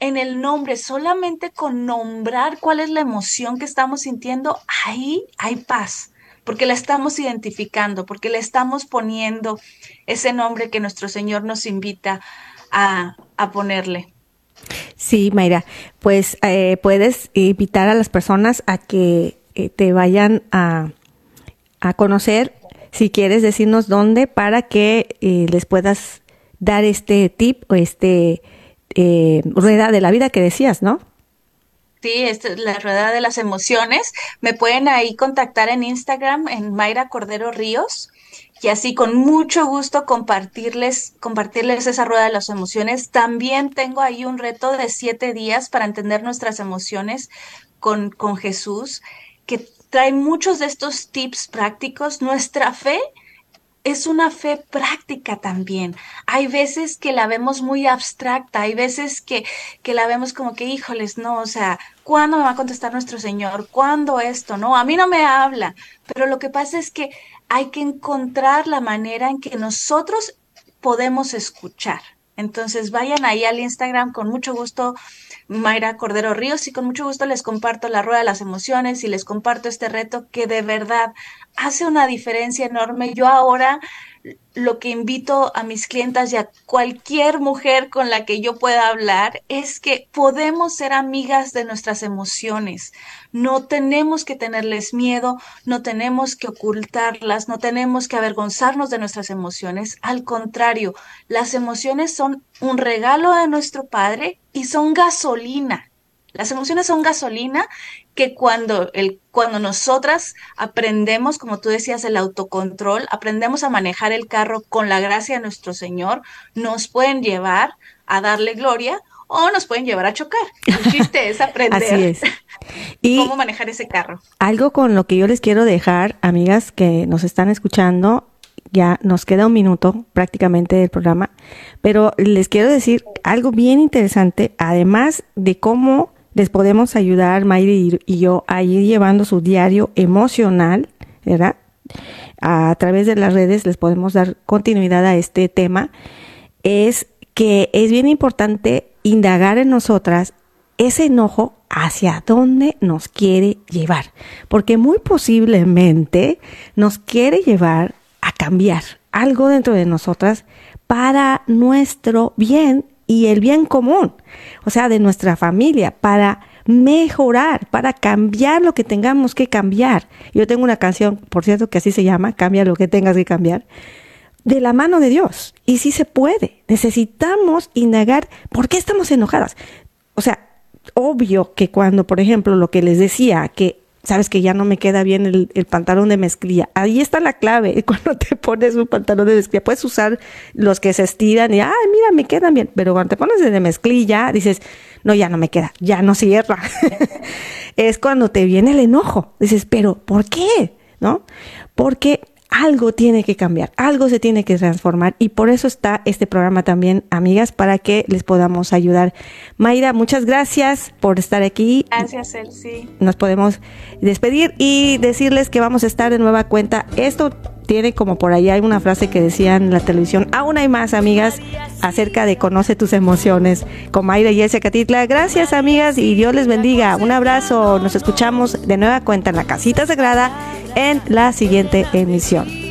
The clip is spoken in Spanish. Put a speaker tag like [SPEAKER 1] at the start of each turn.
[SPEAKER 1] en el nombre, solamente con nombrar cuál es la emoción que estamos sintiendo, ahí hay paz, porque la estamos identificando, porque le estamos poniendo ese nombre que nuestro Señor nos invita a ponerle.
[SPEAKER 2] Sí, Mayra, pues puedes invitar a las personas a que te vayan a conocer, si quieres decirnos dónde, para que les puedas dar este tip o rueda de la vida que decías, ¿no?
[SPEAKER 1] Sí, esta es la rueda de las emociones. Me pueden ahí contactar en Instagram, en Mayra Cordero Ríos, y así con mucho gusto compartirles esa rueda de las emociones. También tengo ahí un reto de 7 días para entender nuestras emociones con Jesús, que trae muchos de estos tips prácticos. Nuestra fe es una fe práctica también. Hay veces que la vemos muy abstracta, hay veces que la vemos como que, híjoles, no, o sea, ¿cuándo me va a contestar nuestro Señor? ¿Cuándo esto? No, a mí no me habla. Pero lo que pasa es que hay que encontrar la manera en que nosotros podemos escuchar. Entonces vayan ahí al Instagram con mucho gusto, Mayra Cordero Ríos, y con mucho gusto les comparto la rueda de las emociones y les comparto este reto que de verdad hace una diferencia enorme. Yo ahora lo que invito a mis clientas y a cualquier mujer con la que yo pueda hablar es que podemos ser amigas de nuestras emociones. No tenemos que tenerles miedo, no tenemos que ocultarlas, no tenemos que avergonzarnos de nuestras emociones. Al contrario, las emociones son un regalo de nuestro Padre y son gasolina. Las emociones son gasolina que cuando nosotras aprendemos, como tú decías, el autocontrol, aprendemos a manejar el carro con la gracia de nuestro Señor, nos pueden llevar a darle gloria o nos pueden llevar a chocar. El chiste es
[SPEAKER 2] Así
[SPEAKER 1] aprender
[SPEAKER 2] es.
[SPEAKER 1] cómo
[SPEAKER 2] Y
[SPEAKER 1] manejar ese carro.
[SPEAKER 2] algo con lo que yo les quiero dejar, amigas que nos están escuchando, ya nos queda un minuto prácticamente del programa, pero les quiero decir algo bien interesante, además de cómo les podemos ayudar, Mayri y yo, a ir llevando su diario emocional, ¿verdad? A través de las redes les podemos dar continuidad a este tema, es que es bien importante indagar en nosotras ese enojo hacia dónde nos quiere llevar, porque muy posiblemente nos quiere llevar a cambiar algo dentro de nosotras para nuestro bien y el bien común, o sea, de nuestra familia, para mejorar, para cambiar lo que tengamos que cambiar. Yo tengo una canción, por cierto, que así se llama, Cambia lo que tengas que cambiar, de la mano de Dios. Y sí se puede. Necesitamos indagar por qué estamos enojadas. O sea, obvio que cuando, por ejemplo, lo que les decía, que sabes que ya no me queda bien el pantalón de mezclilla, ahí está la clave. Cuando te pones un pantalón de mezclilla, puedes usar los que se estiran y, ay, mira, me quedan bien. Pero cuando te pones de mezclilla, dices, no, ya no me queda, ya no cierra. Es cuando te viene el enojo. Dices, pero ¿por qué? ¿No? Porque algo tiene que cambiar, algo se tiene que transformar y por eso está este programa también, amigas, para que les podamos ayudar. Mayra, muchas gracias por estar aquí.
[SPEAKER 1] Gracias, Elsie.
[SPEAKER 2] Nos podemos despedir y decirles que vamos a estar de nueva cuenta. Esto tiene como por ahí hay una frase que decían en la televisión, aún hay más, amigas, acerca de conoce tus emociones con Mayra y Elsie Catitla. Gracias, amigas, y Dios les bendiga. Un abrazo. Nos escuchamos de nueva cuenta en la Casita Sagrada en la siguiente emisión.